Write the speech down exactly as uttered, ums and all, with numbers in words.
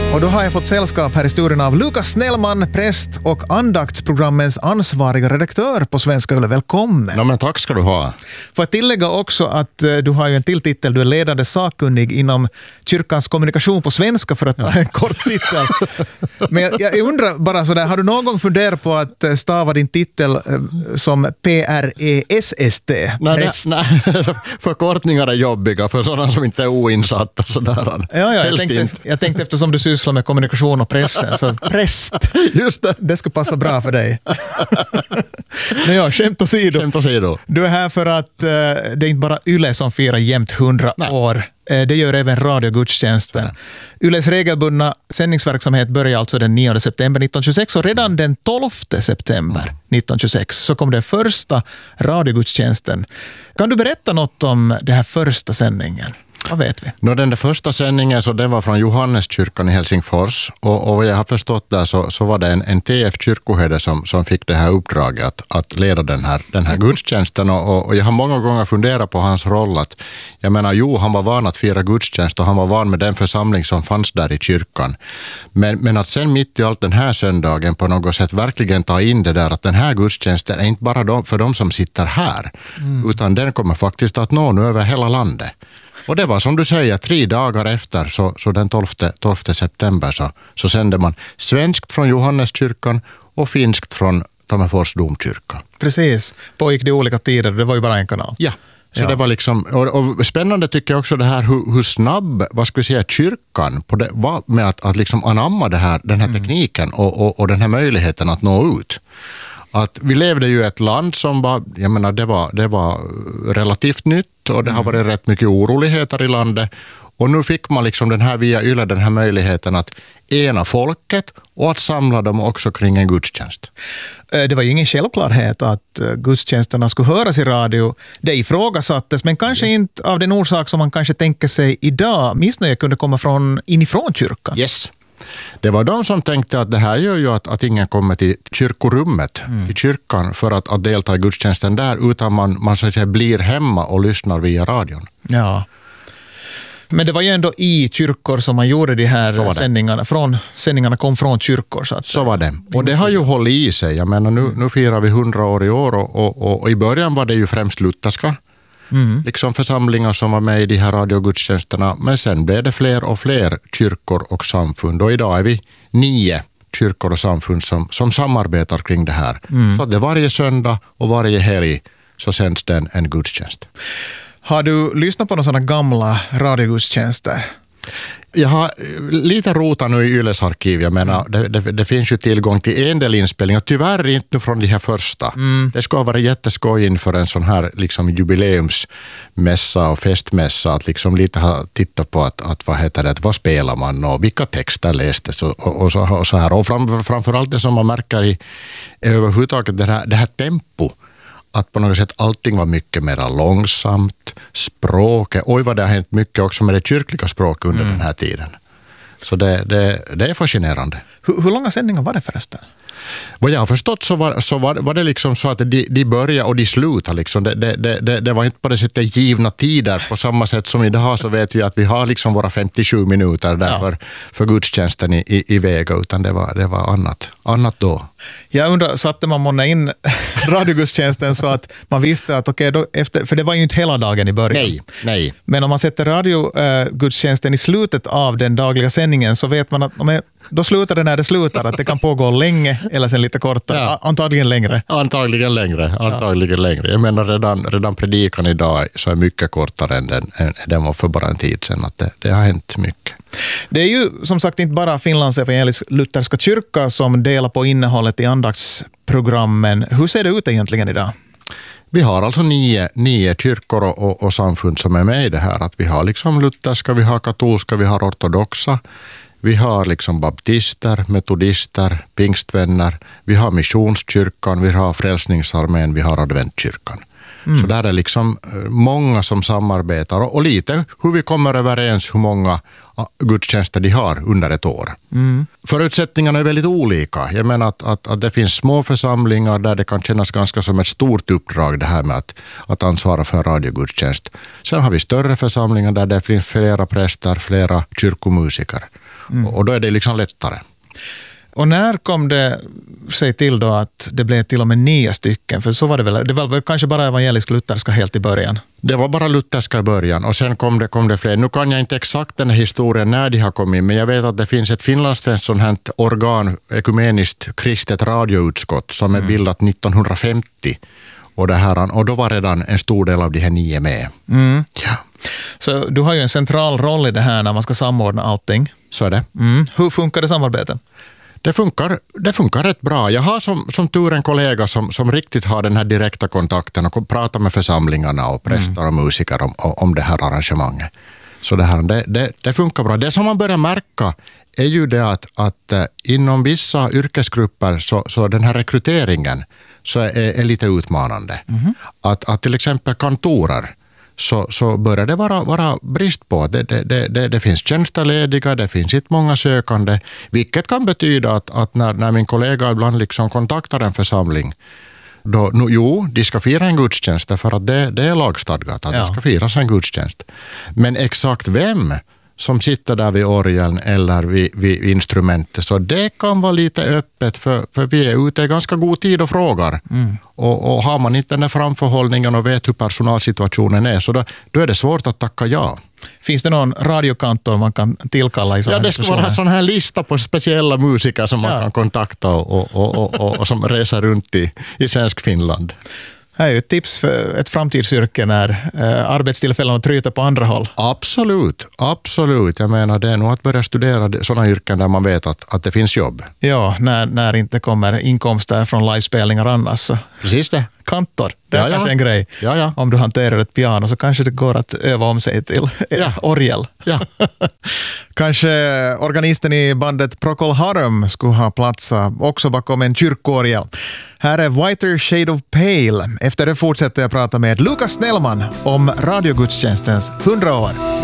Och då har jag fått sällskap här i studion av Lukas Snellman, präst och andaktsprogrammens ansvariga redaktör på Svenska Yle. Välkommen. Ja, men tack ska du ha. Får jag tillägga också att uh, du har ju en till titel. Du är ledande sakkunnig inom kyrkans kommunikation på svenska, för att ta en kort titel. Men jag, jag undrar bara sådär, har du någon gång funderat på att stava din titel uh, som P R E S S T? Nej, nej, förkortningar är jobbiga för sådana som inte är oinsatta. Sådär. Ja, ja, jag, tänkte, jag tänkte eftersom du sysslar med kommunikation och pressen, så präst, just det. Det skulle passa bra för dig. Men ja, skämt åsido. Skämt åsido. Du är här för att uh, det är inte bara Yle som firar jämt hundra år. Uh, det gör även radiogudstjänsten. Nej. Yles regelbundna sändningsverksamhet börjar alltså den nionde september nittonhundratjugosex, och redan den tolfte september mm. nittonhundratjugosex så kom den första radiogudstjänsten. Kan du berätta något om den här första sändningen? Vad vet vi? Nå, den där första sändningen så den var från Johanneskyrkan i Helsingfors, och, och vad jag har förstått där så, så var det en, en T F-kyrkoherde som, som fick det här uppdraget att, att leda den här, den här gudstjänsten, och, och jag har många gånger funderat på hans roll. Att, jag menar, jo, han var van att fira gudstjänst och han var van med den församling som fanns där i kyrkan. Men, men att sen mitt i allt den här söndagen på något sätt verkligen ta in det där att den här gudstjänsten är inte bara de, för de som sitter här, mm. utan den kommer faktiskt att nå nu över hela landet. Och det var som du säger, tre dagar efter, så, så den tolfte september så, så sände man svenskt från Johanneskyrkan och finskt från Tammerfors domkyrka. Precis, pågick det olika tider, det var ju bara en kanal. Ja, så ja. det var liksom, och, och spännande tycker jag också det här hur, hur snabb, vad ska vi säga, kyrkan på det, var med att, att liksom anamma det här, den här mm. tekniken och, och, och den här möjligheten att nå ut. Att vi levde ju i ett land som var, jag menar, det var, det var relativt nytt och det har varit rätt mycket oroligheter i landet, och nu fick man liksom den här via Yle den här möjligheten att ena folket och att samla dem också kring en gudstjänst. Det var ju ingen självklarhet att gudstjänsterna skulle höras i radio. Det ifrågasattes, men kanske yes. inte av den orsak som man kanske tänker sig idag. Missnöje kunde komma från inifrån kyrkan. Yes. Det var de som tänkte att det här gör ju att, att ingen kommer till kyrkorummet, mm. i kyrkan, för att, att delta i gudstjänsten där, utan man, man så att säga blir hemma och lyssnar via radion. Ja. Men det var ju ändå i kyrkor som man gjorde de här sändningarna. Från, sändningarna kom från kyrkor. Så, att, så var det. Och det har ju hållit i sig. Jag menar, nu, nu firar vi hundra år i år, och, och, och, och i början var det ju främst lutherska. Mm. Liksom församlingar som var med i de här radiogudstjänsterna, men sen blev det fler och fler kyrkor och samfund, och idag är vi nio kyrkor och samfund som, som samarbetar kring det här. Mm. Så att det varje söndag och varje helg så sänds det en, en gudstjänst. Har du lyssnat på några sådana gamla radiogudstjänster? Jag har lite rotat nu i Yles arkiv. Jag menar, det, det, det finns ju tillgång till en del inspelningar. Tyvärr inte nu från de här första. Mm. Det ska vara jätteskoj inför en sån här liksom jubileumsmässa och festmässa. Att liksom lite ha tittat på att, att vad heter det, vad spelar man och vilka texter lästes och, och, och, så, och så här. Och fram, framförallt det som man märker i överhuvudtaget det här, det här tempo. Att på något sätt allting var mycket mer långsamt. Språket, oj vad det har hänt mycket också med det kyrkliga språket under mm. den här tiden. Så det, det, det är fascinerande. Hur, hur långa sändningar var det förresten? Vad jag har förstått så var, så var, var det liksom så att de, de började och de slutade. Liksom. Det, det, det, det var inte på det sättet givna tider på samma sätt som idag, så vet vi att vi har liksom våra femtiosju minuter där ja. för, för gudstjänsten i, i, i Vega, utan det var, det var annat, annat då. Jag undrar, satte man månne in radiogudstjänsten så att man visste att okej, okay, då efter, för det var ju inte hela dagen i början. Nej, nej. Men om man sätter radiogudstjänsten i slutet av den dagliga sändningen så vet man att om då slutar det när det slutar, att det kan pågå länge eller sen lite kortare. Ja. Antagligen längre. Antagligen längre. Antagligen ja. längre. Jag menar redan, redan predikan idag så är mycket kortare än den, än den var för bara en tid sedan. Att det, det har hänt mycket. Det är ju som sagt inte bara Finlands evangelisk-lutherska kyrka som delar på innehållet i andaktsprogrammen. Hur ser det ut egentligen idag? Vi har alltså nio, nio kyrkor och, och, och samfund som är med i det här. Att vi har liksom lutherska, vi har katolska, vi har ortodoxa. Vi har liksom baptister, metodister, pingstvänner, vi har missionskyrkan, vi har frälsningsarmén, vi har adventkyrkan. Mm. Så där är liksom många som samarbetar och, och lite hur vi kommer överens hur många gudstjänster de har under ett år. Mm. Förutsättningarna är väldigt olika. Jag menar att, att, att det finns små församlingar där det kan kännas ganska som ett stort uppdrag det här med att, att ansvara för en radiogudstjänst. Sen har vi större församlingar där det finns flera präster, flera kyrkomusiker. Mm. Och då är det liksom lättare. Och när kom det sig till då att det blev till och med nio stycken? För så var det väl, det var väl kanske bara evangelisk-lutherska helt i början? Det var bara lutherska i början och sen kom det, kom det fler. Nu kan jag inte exakt den här historien när de har kommit, men jag vet att det finns ett finlandssvenskt sånt här organ, ekumeniskt kristet radioutskott som är bildat nittonhundrafemtio. Och, det här, och då var redan en stor del av de här nio med. Mm. Ja. Så du har ju en central roll i det här när man ska samordna allting. Så är det. Mm. Hur funkar det samarbetet? Det funkar, det funkar rätt bra. Jag har som, som tur en kollega som, som riktigt har den här direkta kontakten och pratar med församlingarna och präster och musiker om, om det här arrangemanget. Så det, här, det, det, det funkar bra. Det som man börjar märka är ju det att, att inom vissa yrkesgrupper så, så den här rekryteringen så är, är lite utmanande. Mm. Att, att till exempel kantorer så, så börjar det vara, vara brist på. Det, det, det, det finns tjänster lediga, det finns inte många sökande, vilket kan betyda att, att när, när min kollega ibland liksom kontaktar en församling, då, no, jo, de ska fira en gudstjänst för att det, det är lagstadgat att ja. det ska firas en gudstjänst. Men exakt vem som sitter där vid orgeln eller vid, vid instrumentet, så det kan vara lite öppet för, för vi är ute i ganska god tid och frågar. Mm. Och, och har man inte den där framförhållningen och vet hur personalsituationen är, så då, då är det svårt att tacka ja. Finns det någon radiokantor man kan tillkalla i sådana Ja, det ska vara en sån här lista på speciella musiker som man ja. kan kontakta och, och, och, och, och som reser runt i, i svensk Finland. Det är ju ett tips för ett framtidsyrke när eh, arbetstillfällen tryter på andra håll. Absolut, absolut. Jag menar det är nog att börja studera sådana yrken där man vet att, att det finns jobb. Ja, när, när inte kommer inkomster från livespelningar annars. Så. Precis det. Kantor, det är ja, kanske ja. en grej. Ja, ja. Om du hanterar ett piano så kanske det går att öva om sig till ja. orgel. Ja. Kanske organisten i bandet Procol Harum skulle ha plats också bakom en kyrkorgel. Här är Whiter Shade of Pale. Efter det fortsätter jag prata med Lukas Snellman om radiogudstjänstens hundra år.